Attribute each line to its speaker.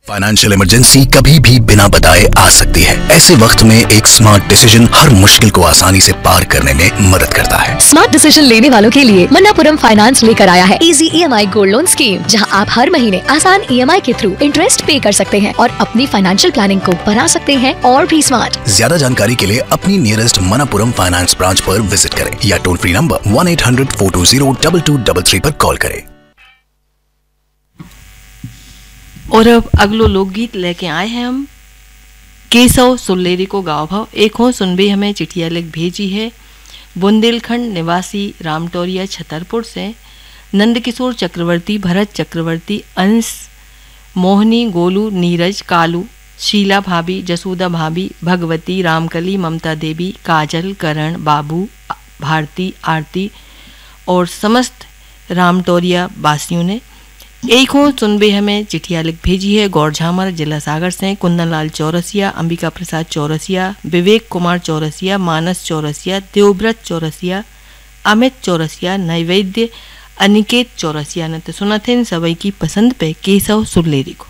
Speaker 1: Financial emergency कभी भी बिना बताए आ सकती है। ऐसे वक्त में एक स्मार्ट डिसीजन हर मुश्किल को आसानी से पार करने में मदद करता है।
Speaker 2: स्मार्ट डिसीजन लेने वालों के लिए मन्नापुरम फाइनेंस लेकर आया है easy EMI gold loan scheme, जहां आप हर महीने आसान EMI के थ्रू इंटरेस्ट पे कर सकते हैं और अपनी फाइनेंशियल प्लानिंग को बना सकते हैं और भी स्मार्ट।
Speaker 1: ज्यादा जानकारी के लिए अपनी नियरेस्ट मन्नापुरम फाइनेंस ब्रांच पर विजिट करें या टोल फ्री नंबर 1-800-420-2233 पर कॉल करें।
Speaker 3: और अब अगलो लोकगीत लेके आए हैं हम केशव सुल्लेरी को गाँव भाव। एक हो सुनबे हमें चिट्ठिया लिख भेजी है बुंदेलखंड निवासी रामटोरिया छतरपुर से नंदकिशोर चक्रवर्ती, भरत चक्रवर्ती, अंश, मोहनी, गोलू, नीरज, कालू, शीला भाभी, जसोदा भाभी, भगवती, रामकली, ममता देवी, काजल, करण, बाबू, भारती, आरती और समस्त रामटोरिया वासियों ने एक हो सुनबे हमें चिट्ठिया लिख भेजी है गौरझामर जिला सागर से कुंदनलाल चौरसिया, अंबिका प्रसाद चौरसिया, विवेक कुमार चौरसिया, मानस चौरसिया, देवव्रत चौरसिया, अमित चौरसिया, नैवेद्य, अनिकेत चौरसिया ने तो सुना थे इन सभी की पसंद पे केशव सुल्लेरी को।